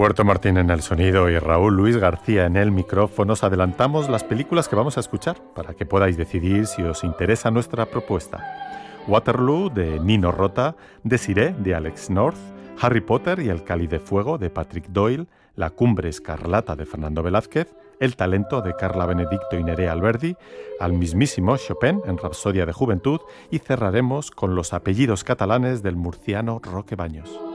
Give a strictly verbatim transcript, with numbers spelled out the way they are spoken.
Puerto Martín en el sonido y Raúl Luis García en el micrófono, os adelantamos las películas que vamos a escuchar para que podáis decidir si os interesa nuestra propuesta. Waterloo, de Nino Rota, Desiree, de Alex North, Harry Potter y el Cáliz de Fuego, de Patrick Doyle, La Cumbre Escarlata, de Fernando Velázquez, El Talento, de Carla Benedicto y Nerea Alberdi, al mismísimo Chopin en Rapsodia de Juventud, y cerraremos con Los apellidos catalanes del murciano Roque Baños.